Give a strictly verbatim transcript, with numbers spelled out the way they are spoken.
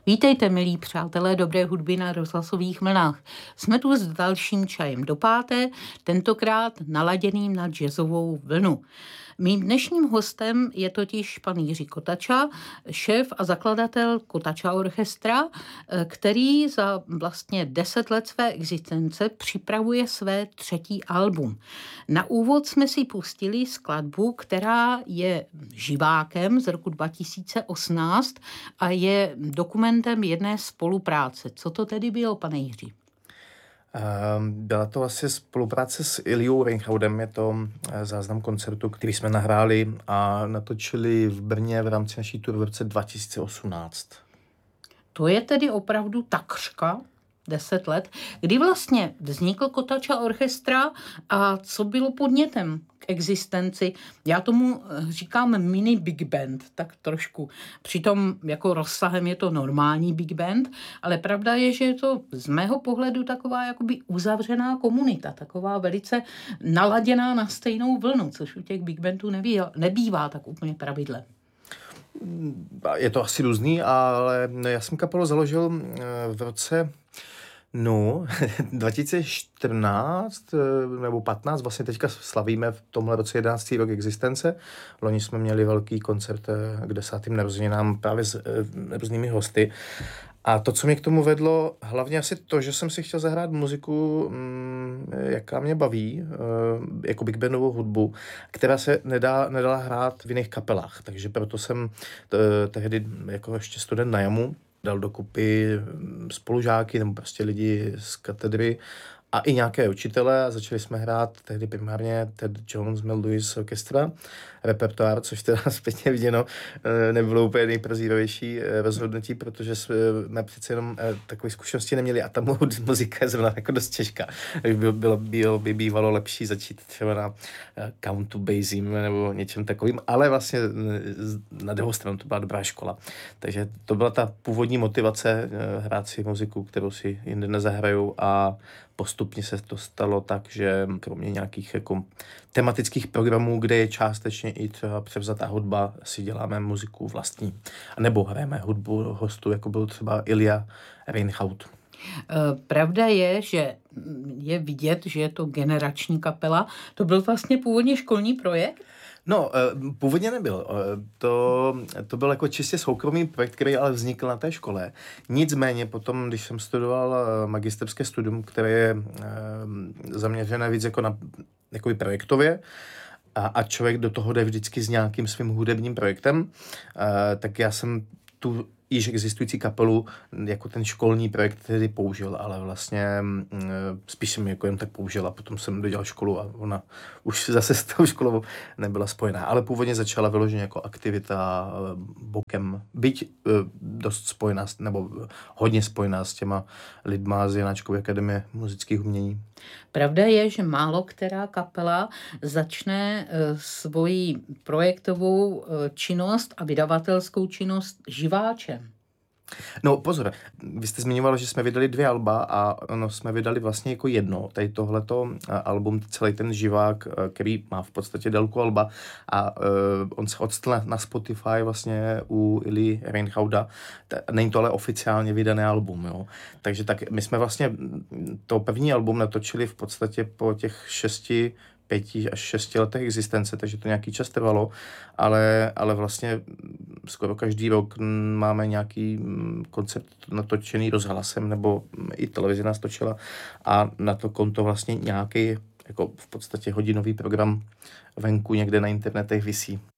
Vítejte, milí přátelé dobré hudby na rozhlasových mlnách. Jsme tu s dalším čajem do páté, tentokrát naladěným na jazzovou vlnu. Mým dnešním hostem je totiž pan Jiří Kotača, šéf a zakladatel Kotača Orchestra, který za vlastně deset let své existence připravuje své třetí album. Na úvod jsme si pustili skladbu, která je živákem z roku dva tisíce osmnáct a je dokumentem jedné spolupráce. Co to tedy bylo, pane Jiří? Byla to asi spolupráce s Iliou Reinhaudem, je to záznam koncertu, který jsme nahráli a natočili v Brně v rámci naší tury v roce dva tisíce osmnáct. To je tedy opravdu takřka deset let. Kdy vlastně vznikl Kotača Orchestra a co bylo podnětem k existenci? Já tomu říkám mini big band, tak trošku. Přitom jako rozsahem je to normální big band, ale pravda je, že je to z mého pohledu taková jakoby uzavřená komunita, taková velice naladěná na stejnou vlnu, což u těch big bandů nebývá, nebývá tak úplně pravidlem. Je to asi různý, ale já jsem kapelu založil v roce No, dva tisíce čtrnáct nebo patnáct, vlastně teďka slavíme v tomhle roce jedenáctý rok existence. Loni jsme měli velký koncert k desátým narozeninám právě s různými hosty. A to, co mě k tomu vedlo, hlavně asi to, že jsem si chtěl zahrát muziku, jaká mě baví, jako big bandovou hudbu, která se nedá, nedala hrát v jiných kapelách. Takže proto jsem tehdy jako ještě student na jamu dal dokupy spolužáky nebo prostě lidi z katedry a i nějaké učitele a začali jsme hrát tehdy primárně Ted Jones Mel Lewis Orchestra repertoár, což teda zpětně viděno nebylo úplně nejprozírovější rozhodnutí, protože jsme přece jenom takové zkušenosti neměli a ta muzika je zrovna jako dost těžká. Takže bylo, bylo, bylo by bývalo lepší začít třeba na Count Basie nebo něčem takovým, ale vlastně na druhou stranu to byla dobrá škola. Takže to byla ta původní motivace hrát si muziku, kterou si jinde nezahrajou a postupně se to stalo tak, že kromě nějakých jako tematických programů, kde je částečně i třeba převzatá hudba, si děláme muziku vlastní. A nebo hrajeme hudbu hostů, jako byl třeba Ilja Reinhaud. Pravda je, že je vidět, že je to generační kapela. To byl vlastně původně školní projekt? No, původně nebyl. To, to byl jako čistě soukromý projekt, který ale vznikl na té škole. Nicméně potom, když jsem studoval magisterské studium, které je zaměřené víc jako na jakoby projektově, a, a člověk do toho jde vždycky s nějakým svým hudebním projektem, tak já jsem tu již existující kapelu jako ten školní projekt tedy použil, ale vlastně spíš jsem jako jen tak použil a potom jsem dodělal školu a ona už zase s tou školou nebyla spojená, ale původně začala vyloženě jako aktivita bokem, byť dost spojená, nebo hodně spojená s těma lidma z Janáčkovy akademie muzických umění. Pravda je, že málo která kapela začne svoji projektovou činnost a vydavatelskou činnost živáčem. No pozor, vy jste zmiňoval, že jsme vydali dvě alba a ono jsme vydali vlastně jako jedno, tady tohleto album, celý ten živák, který má v podstatě délku alba a uh, on se odstl na Spotify vlastně u Ili Reinhauda, není to ale oficiálně vydané album, jo. Takže tak my jsme vlastně to první album natočili v podstatě po těch šesti pěti až šesti letech existence, takže to nějaký čas trvalo, ale, ale vlastně skoro každý rok máme nějaký koncert natočený rozhlasem, nebo i televize nás točila a na to konto vlastně nějaký jako v podstatě hodinový program venku někde na internetech visí.